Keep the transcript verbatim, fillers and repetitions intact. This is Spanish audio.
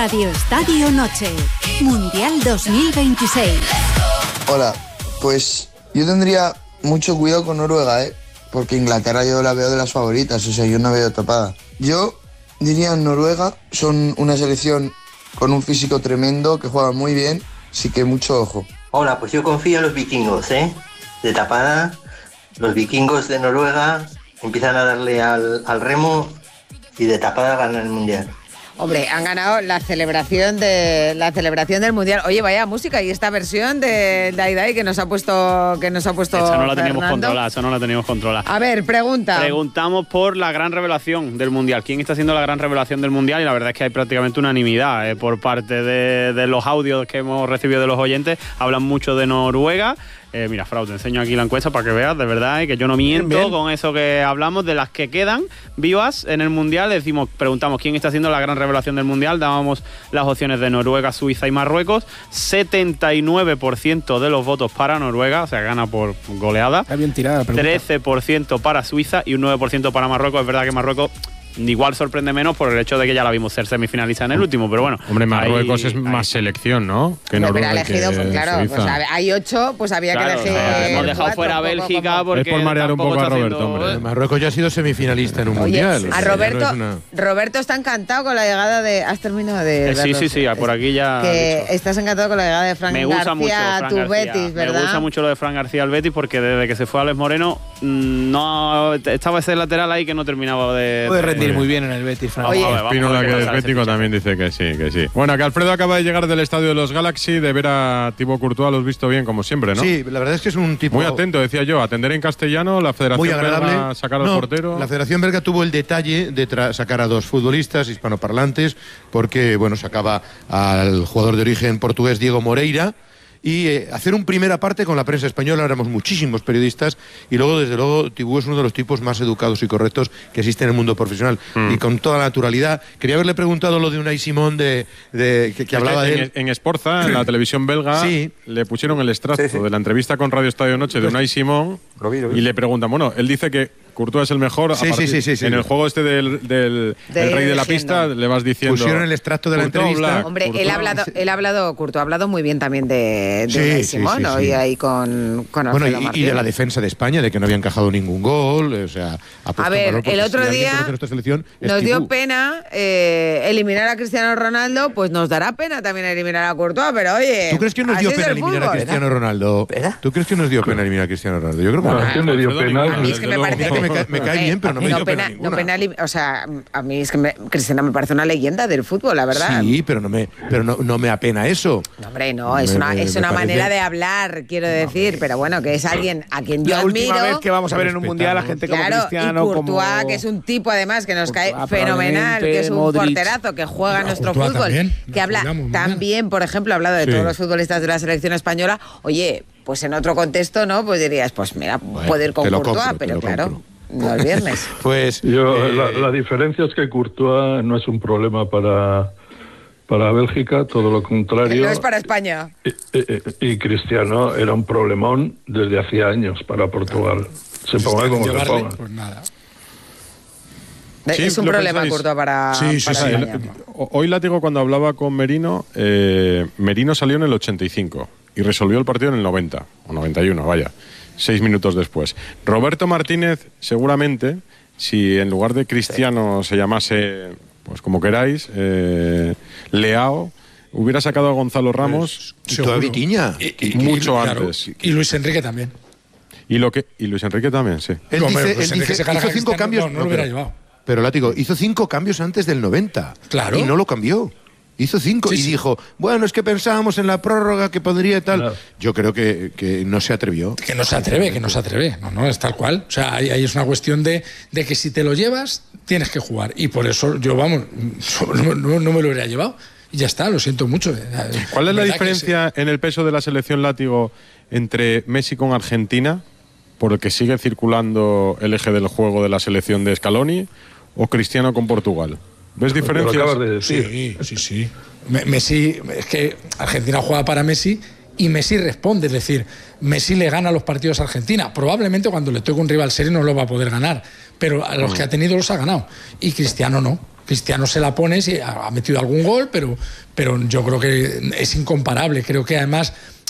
Radio Estadio Noche, Mundial dos mil veintiséis. Hola, pues yo tendría mucho cuidado con Noruega, ¿eh? Porque Inglaterra yo la veo de las favoritas, o sea, yo no veo tapada. Yo diría Noruega, son una selección con un físico tremendo, que juega muy bien, así que mucho ojo. Hola, pues yo confío en los vikingos, ¿eh? De tapada, los vikingos de Noruega empiezan a darle al, al remo y de tapada ganan el Mundial. Hombre, han ganado la celebración de la celebración del Mundial. Oye, vaya música, y esta versión de Dai Dai que nos ha puesto que nos ha puesto Esa no la teníamos Fernando. controlada, esa no la teníamos controlada. A ver, pregunta. Preguntamos por la gran revelación del Mundial. ¿Quién está haciendo la gran revelación del Mundial? Y la verdad es que hay prácticamente unanimidad eh, por parte de, de los audios que hemos recibido de los oyentes. Hablan mucho de Noruega. Eh, mira, Frau, te enseño aquí la encuesta para que veas, de verdad, eh, que yo no miento bien, bien. Con eso que hablamos. De las que quedan vivas en el Mundial, decimos, preguntamos quién está haciendo la gran revelación del Mundial, dábamos las opciones de Noruega, Suiza y Marruecos. setenta y nueve por ciento de los votos para Noruega, o sea, gana por goleada. Está bien tirada la pregunta. trece por ciento para Suiza y un nueve por ciento para Marruecos. Es verdad que Marruecos igual sorprende menos por el hecho de que ya la vimos ser semifinalista en el último, pero bueno. Hombre, Marruecos ahí, es más ahí. selección, ¿no? Que no hubiera elegido, que pues claro, pues, hay ocho, pues había claro, que elegir. No, hemos dejado cuatro, fuera a Bélgica poco, porque es por marear un poco a Roberto, haciendo... hombre. Marruecos ya ha sido semifinalista en un Oye, mundial. A Roberto, no es una... Roberto está encantado con la llegada de. ¿Has terminado de.? Eh, sí, sí, sí, por aquí ya. Que estás encantado con la llegada de Fran me gusta García mucho, a Fran tu García. Betis, ¿verdad? Me gusta mucho lo de Fran García al Betis porque desde que se fue Alex Moreno no estaba ese lateral ahí que no terminaba de. Puede rendir muy bien en el Betis, Fran. Oye, Espínola, que es bético, también dice que sí, que sí. Bueno, que Alfredo acaba de llegar del estadio de los Galaxy, de ver a Thibaut Courtois, lo has visto bien, como siempre, ¿no? Sí, la verdad es que es un tipo... Muy atento, decía yo, atender en castellano, la Federación muy agradable. Belga sacar al no, portero. La Federación Belga tuvo el detalle de sacar a dos futbolistas hispanoparlantes, porque, bueno, sacaba al jugador de origen portugués Diego Moreira, y eh, hacer un primera parte con la prensa española. Éramos muchísimos periodistas y luego, desde luego, Thibaut es uno de los tipos más educados y correctos que existe en el mundo profesional, mm. y con toda la naturalidad. Quería haberle preguntado lo de Unai Simón, de, de, que, que hablaba en, de él. En Sporza, en la televisión belga, sí. le pusieron el extracto sí, sí. de la entrevista con Radio Estadio Noche de Unai Simón, lo vi, lo vi. Y le preguntan, bueno, él dice que Courtois es el mejor. Sí, sí, sí, sí, sí. En el juego este del, del de el rey de la pista le vas diciendo. Pusieron el extracto de la Courtois entrevista. Black, Hombre, Courtois. él ha hablado, él ha hablado, Courtois ha hablado muy bien también de, de sí, Unai sí, Simón, sí, ¿no? sí. Y ahí con, con bueno, Alfredo y, Martínez. y de la defensa de España, de que no había encajado ningún gol. O sea, a ver, el otro si día selección, nos dio pena eh, eliminar a Cristiano Ronaldo, pues nos dará pena también eliminar a Courtois, pero oye. ¿Tú crees que nos dio pena eliminar fútbol? a Cristiano Ronaldo? ¿Pena? ¿Tú crees que nos dio pena eliminar a Cristiano Ronaldo? Yo creo que no. ¿A quién le dio pena? A mí es que me parece que me, cae, me cae bien, pero no me dio pena, pena no pena, o sea, a mí es que me, Cristiano me parece una leyenda del fútbol, la verdad. Sí, pero no me, pero no, no me apena eso. No, hombre, no, es me, una, me, es me una parece... manera de hablar, quiero decir, pero bueno, que es alguien a quien yo la admiro. última vez que vamos a ver en un mundial a gente claro, como Cristiano, y Courtois, como... que es un tipo además que nos Courtois, cae fenomenal, que es un Modric. porterazo, que juega Pero nuestro Courtois fútbol, también, que habla también, por ejemplo, ha hablado de sí. todos los futbolistas de la selección española. Oye, pues en otro contexto, ¿no? Pues dirías, pues mira, bueno, puede ir con Courtois, compro, pero claro. Compro. No el viernes. Pues yo eh, la, la diferencia es que Courtois no es un problema para para Bélgica, todo lo contrario. No es para España. Y, y, y Cristiano era un problemón desde hacía años para Portugal. Se ponga como se ponga. Pues nada. Sí, es un problema Courtois para, sí, sí, para sí. España. El, hoy Látigo, cuando hablaba con Merino, eh, Merino salió en el ochenta y cinco y resolvió el partido en el noventa, o noventa y uno, vaya. Seis minutos después. Roberto Martínez, seguramente, si en lugar de Cristiano se llamase, pues como queráis, eh, Leao, hubiera sacado a Gonzalo Ramos. Pues, y toda Vitiña. Y, y, mucho y, claro, antes. Y Luis Enrique también. Y, lo que, y Luis Enrique también, sí. Él no, dice, hombre, Luis él Enrique dice se hizo cinco Cristiano, cambios. No, no lo hubiera llevado. Pero Látigo, hizo cinco cambios antes del noventa. Claro. Y no lo cambió. Hizo cinco sí, y sí. dijo, bueno, es que pensábamos en la prórroga que podría y tal. Claro. Yo creo que, que no se atrevió. Que no se atreve, que no se atreve. No, no, es tal cual. O sea, ahí, ahí es una cuestión de, de que si te lo llevas, tienes que jugar. Y por eso yo, vamos, no, no, no me lo hubiera llevado. Y ya está, lo siento mucho. ¿Cuál es la diferencia en el peso de la selección Látigo entre Messi con Argentina, por el que sigue circulando el eje del juego de la selección de Scaloni, o Cristiano con Portugal? ¿Ves diferencias? De sí, sí, sí. Messi, es que Argentina juega para Messi y Messi responde, es decir, Messi le gana los partidos a Argentina. Probablemente cuando le toque un rival serio no lo va a poder ganar, pero a los que ha tenido los ha ganado. Y Cristiano no. Cristiano se la pone, sí, ha metido algún gol, pero, pero yo creo que es incomparable. Creo que además